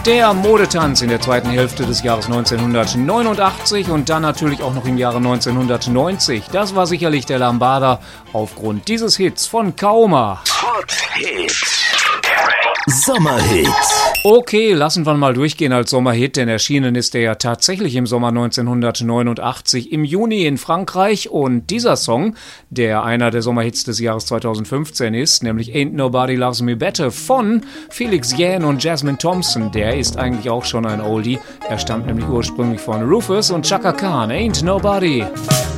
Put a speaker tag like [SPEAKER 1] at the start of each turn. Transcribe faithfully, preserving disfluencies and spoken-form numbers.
[SPEAKER 1] Der Modetanz in der zweiten Hälfte des Jahres neunzehnhundertneunundachtzig und dann natürlich auch noch im Jahre neunzehnhundertneunzig. Das war sicherlich der Lambada aufgrund dieses Hits von Kauma.
[SPEAKER 2] Hot Hits. Sommerhits.
[SPEAKER 1] Okay, lassen wir mal durchgehen als Sommerhit, denn erschienen ist er ja tatsächlich im Sommer neunzehnhundertneunundachtzig im Juni in Frankreich. Und dieser Song, der einer der Sommerhits des Jahres zweitausendfünfzehn ist, nämlich Ain't Nobody Loves Me Better von Felix Jähn und Jasmine Thompson, der ist eigentlich auch schon ein Oldie. Er stammt nämlich ursprünglich von Rufus und Chaka Khan, Ain't Nobody.